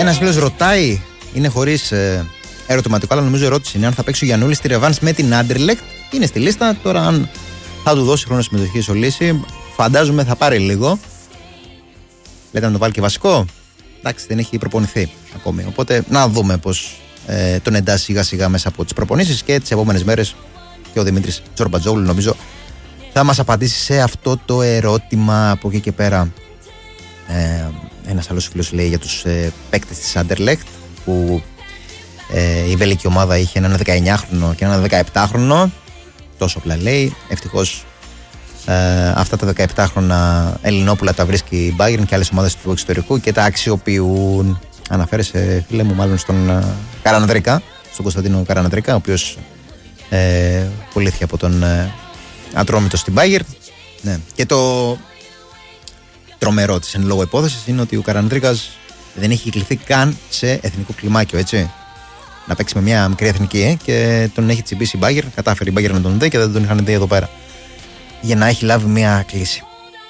Ένας φίλος ρωτάει, είναι χωρίς ερωτηματικό, αλλά νομίζω η ερώτηση είναι αν θα παίξει ο Γιαννούλης στη ρεβάνς με την Άντερλεκτ. Είναι στη λίστα. Τώρα, αν θα του δώσει χρόνο συμμετοχή στο Λύση, φαντάζομαι θα πάρει λίγο. Λέτε να το βάλει και βασικό. Εντάξει, δεν έχει προπονηθεί ακόμη. Οπότε να δούμε πώς τον εντάσσει σιγά σιγά μέσα από τις προπονήσεις και τις επόμενες μέρες. Και ο Δημήτρης Τσορμπατζόγλου νομίζω θα μας απαντήσει σε αυτό το ερώτημα. Από εκεί και πέρα, ένας άλλος φίλος λέει για τους παίκτες της Άντερλεκτ που η βελική ομάδα είχε έναν 19χρονο και έναν 17χρονο. Τόσο απλά λέει. Ευτυχώς αυτά τα 17χρονα Ελληνόπουλα τα βρίσκει η Bayern και άλλες ομάδες του εξωτερικού και τα αξιοποιούν. Αναφέρεσαι, φίλε μου, μάλλον στον Καρανδρικά, στον Κωνσταντίνο Καρανδρικά, ο οποίος πουλήθηκε από τον Ατρόμητο στην Bayern. Ναι. Και το τρομερό της εν λόγω υπόθεσης είναι ότι ο Καρανδρίκας δεν έχει κληθεί καν σε εθνικό κλιμάκιο, έτσι. Να παίξει με μια μικρή εθνική και τον έχει τσιμπήσει η Bayern. Κατάφερε η Bayern να τον δει και δεν τον είχαν δει εδώ πέρα για να έχει λάβει μια κλίση.